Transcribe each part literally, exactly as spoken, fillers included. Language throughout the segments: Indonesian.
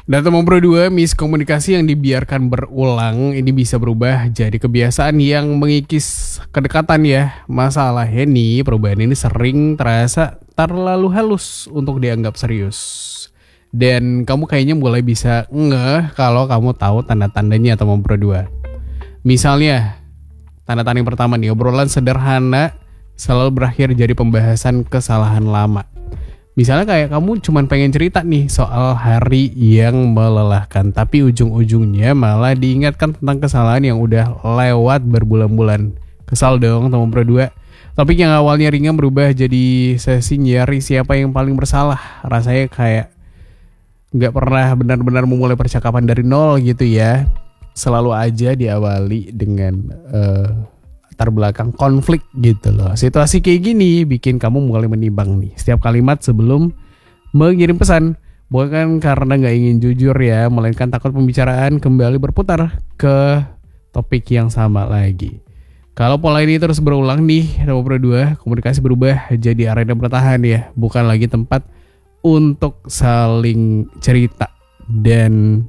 Data nomor dua, miskomunikasi yang dibiarkan berulang ini bisa berubah jadi kebiasaan yang mengikis kedekatan ya. Masalahnya nih, perubahan ini sering terasa terlalu halus untuk dianggap serius. Dan kamu kayaknya mulai bisa ngeh kalau kamu tahu tanda-tandanya atau nomor dua. Misalnya, tanda-tanda yang pertama nih, obrolan sederhana selalu berakhir jadi pembahasan kesalahan lama. Misalnya kayak kamu cuman pengen cerita nih soal hari yang melelahkan, tapi ujung-ujungnya malah diingatkan tentang kesalahan yang udah lewat berbulan-bulan. Kesal dong teman berdua. Topik yang awalnya ringan berubah jadi sesi nyari siapa yang paling bersalah. Rasanya kayak gak pernah benar-benar memulai percakapan dari nol gitu ya. Selalu aja diawali dengan Uh, latar belakang konflik gitu loh. Situasi kayak gini bikin kamu mulai menimbang nih setiap kalimat sebelum mengirim pesan. Bukan karena gak ingin jujur ya, melainkan takut pembicaraan kembali berputar ke topik yang sama lagi. Kalau pola ini terus berulang nih, nomor dua, komunikasi berubah jadi arena bertahan ya, bukan lagi tempat untuk saling cerita dan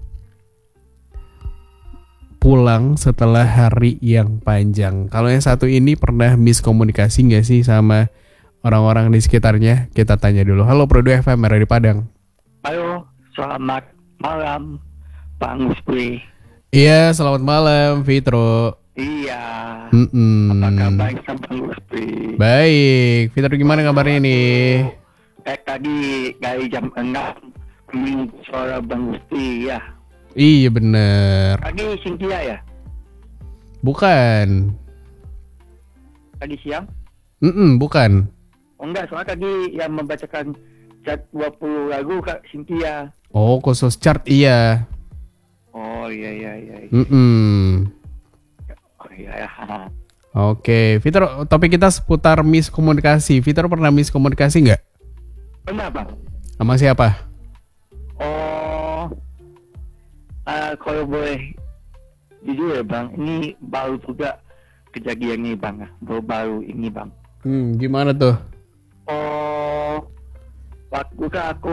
pulang setelah hari yang panjang. Kalau yang satu ini pernah miskomunikasi gak sih sama orang-orang di sekitarnya? Kita tanya dulu. Halo Pro dua F M di Padang. Halo, selamat malam Bang Muspi. Iya, selamat malam Fitro. Iya. Mm-mm. Apa kabar sama Bang Muspi? Baik, Fitro gimana kabarnya nih? Eh tadi dari jam enam menunggu suara Bang Muspi ya. Iya bener. Tadi Cynthia ya? Bukan. Tadi siang? Mm-mm, bukan. Oh enggak, soalnya tadi yang membacakan chat dua puluh lagu Kak Cynthia. Oh, khusus chart iya. Oh iya iya iya. Mm-mm. Oh iya ya. Oke, Fitro, topik kita seputar miskomunikasi. Fitro pernah miskomunikasi nggak? Pernah Bang? Sama siapa? Oh, uh, kalau boleh jujur ya Bang, ini baru juga kejadian ini Bang, baru-baru ini Bang. Hmm, gimana tuh? Oh, waktu kan aku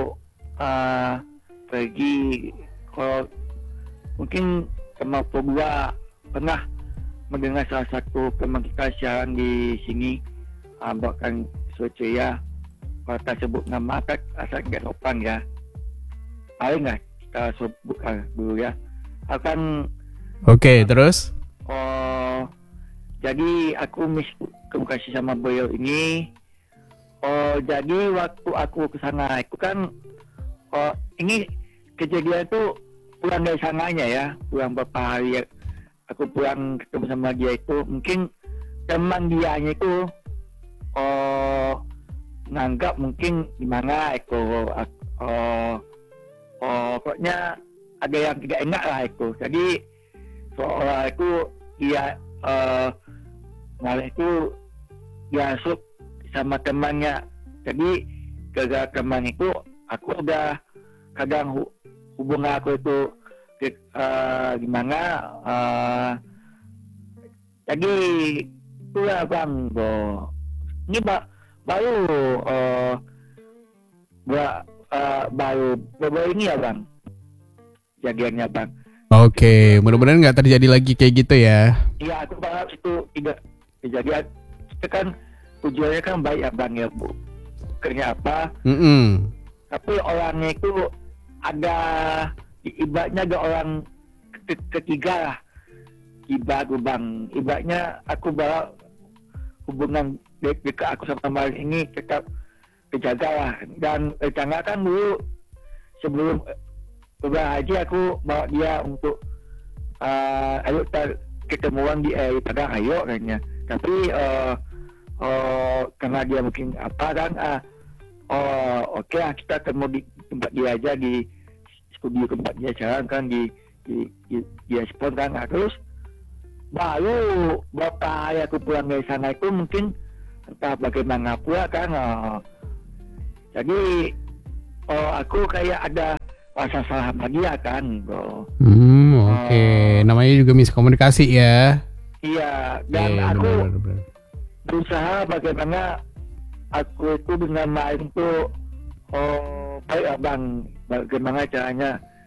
uh, pergi, kalau mungkin sama Pogba pernah mendengar salah satu teman kita siaran di sini, uh, bahkan Socia, kalau kita sebut nama kan asal nggak sopan ya. Paling nggak kita sebutkan dulu ya. Akan. Oke, okay, terus? Oh, jadi aku miskomunikasi sama beliau ini. Oh, jadi waktu aku ke sana, aku kan, oh ini kejadian itu pulang dari sananya ya, pulang beberapa hari. Aku pulang ketemu sama dia itu, mungkin teman dianya itu, oh nganggap mungkin gimana aku, oh, oh pokoknya ada yang tidak enak lah itu. Jadi seolah itu dia uh, malah itu dia masuk sama temannya. Jadi gara-gara teman itu aku udah kadang hu- hubungan aku itu uh, gimana uh, jadi itulah Bang Bo. Ini ba- baru uh, ba- uh, baru baru ini ya Bang jadiannya Bang. Oke, mudah-mudahan nggak terjadi lagi kayak gitu ya. Iya, aku berharap itu tidak kejadian. Kita kan tujuannya kan baik ya Bang ya Bu. Kerja apa? Mm-mm. Tapi orangnya itu ada ibaratnya ada orang ketiga lah. Ibarat aku Bang. Ibaratnya aku berharap hubungan dekat aku sama Maris ini tetap terjaga lah. Dan rencana kan dulu sebelum beberapa haji aku bawa dia untuk uh, ayo kita ketemuan di air Padang ayo katanya. Tapi uh, uh, karena dia mungkin apa kan uh, oh oke okay lah kita ketemu di tempat dia aja di studio tempat dia sekarang kan di di, di dia spon kan. Nah, terus baru beberapa hari aku pulang dari sana itu mungkin entah bagaimana pula kan uh, jadi uh, aku kayak ada rasa salah sama dia kan bro. Hmm oke okay. uh, namanya juga miskomunikasi ya. Iya dan yeah, aku bener, bener, bener. berusaha bagaimana aku itu dengan main itu oh baik abang bagaimana caranya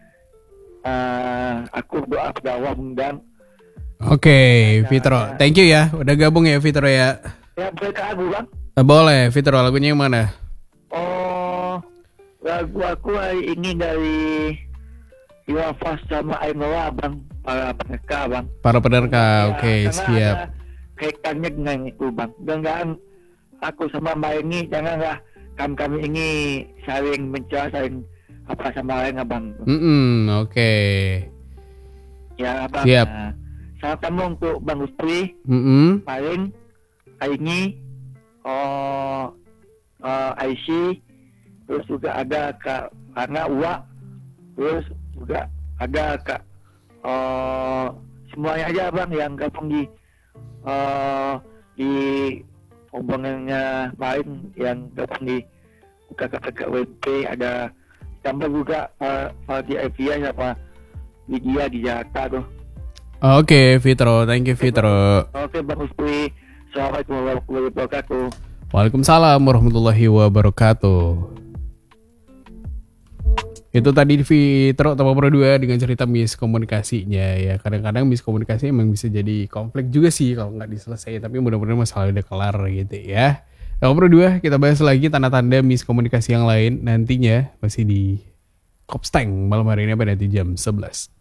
uh, aku doa pedawang dan Oke, Fitro. Thank you ya. Udah gabung ya, Fitro ya. ya boleh ke lagu bang. Eh, boleh, Fitro. Lagunya yang mana? Oh, lagu aku hari ini dari Iwafas sama Ainoa bang, para penerka bang. Para penerka, Ya, oke, karena siap. ada kaitannya dengan itu bang. Jangan aku sama Mbak ini, janganlah kami kami ini saling mencari, saling apa sama lain abang. Mm-mm, oke. Ya abang. Siap. Nah, salam kamu untuk Bang Ustri, Mm-mm. paling Aini, oh, uh, Aisyah, terus juga ada Kak Ana Uwa, terus juga ada Kak uh, semuanya aja bang yang gabung di uh, di hubungannya lain yang gabung di K K K W P, ada tambah juga uh, uh, di Evia sama Lydia di Jakarta tuh. Oke, Fitro. Thank you, Fitro. Oke Bang Ustri, Assalamualaikum warahmatullahi wabarakatuh. Waalaikumsalam warahmatullahi wabarakatuh. Itu tadi Fitro Tomo Pro dua dengan cerita miskomunikasinya ya. Kadang-kadang miskomunikasi emang bisa jadi konflik juga sih kalau nggak diselesaikan. Tapi mudah-mudahan masalah udah kelar gitu ya. Tomo Pro dua kita bahas lagi tanda-tanda miskomunikasi yang lain nantinya masih di Kopsteng malam hari ini pada jam sebelas.